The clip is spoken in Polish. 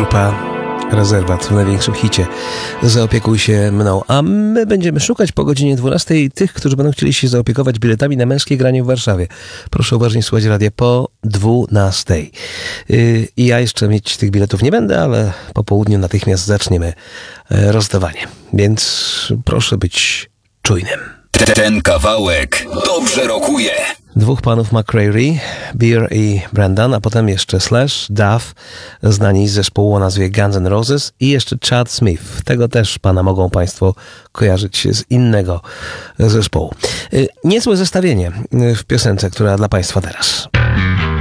Grupa Rezerwat w największym hicie Zaopiekuj się mną. A my będziemy szukać po godzinie 12 tych, którzy będą chcieli się zaopiekować biletami na męskie granie w Warszawie. Proszę uważnie słuchać radia po 12. I ja jeszcze mieć tych biletów nie będę, ale po południu natychmiast zaczniemy rozdawanie. Więc proszę być czujnym. Ten kawałek dobrze rokuje. Dwóch panów McCreary, Beer i Brendan, a potem jeszcze Slash, Duff, znani z zespołu o nazwie Guns N' Roses i jeszcze Chad Smith. Tego też pana mogą państwo kojarzyć z innego zespołu. Niezłe zestawienie w piosence, która dla państwa teraz.